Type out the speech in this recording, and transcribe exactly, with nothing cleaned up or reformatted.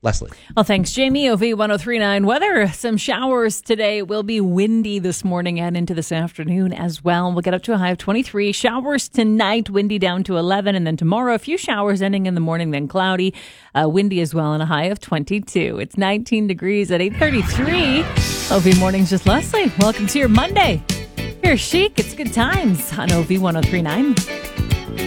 Leslie. Well, thanks, Jamie. O V ten thirty-nine weather. Some showers today. Will be windy this morning and into this afternoon as well. We'll get up to a high of twenty-three. Showers tonight, windy down to eleven. And then tomorrow, a few showers ending in the morning, then cloudy, uh, windy as well, and a high of twenty-two. It's nineteen degrees at eight thirty-three. O V Mornings with Leslie. Welcome to your Monday. Here's Chic. It's good times on O V ten thirty-nine.